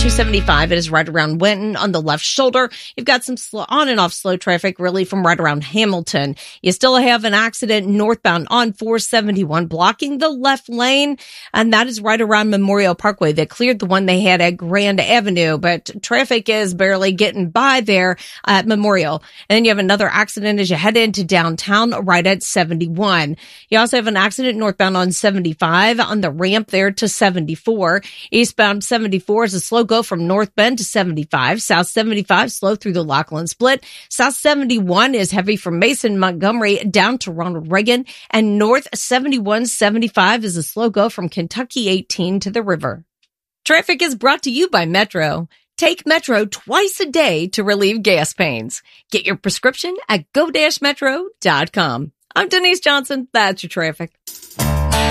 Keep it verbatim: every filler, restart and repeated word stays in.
two seventy-five, it is right around Winton on the left shoulder. You've got some slow, on and off slow traffic really from right around Hamilton. You still have an accident northbound on four seventy-one blocking the left lane, and that is right around Memorial Parkway. They cleared the one they had at Grand Avenue, but traffic is barely getting by there at Memorial. And then you have another accident as you head into downtown right at seventy-one. You also have an accident northbound on seventy-five on the ramp there to seventy-four. Eastbound seventy-four is a slow go from North Bend to seventy-five. South seventy-five slow through the Lachlan Split. South seventy-one is heavy from Mason Montgomery down to Ronald Reagan. And North seventy-one seventy-five is a slow go from Kentucky eighteen to the river. Traffic is brought to you by Metro. Take Metro twice a day to relieve gas pains. Get your prescription at go dash metro dot com. I'm Denise Johnson. That's your traffic.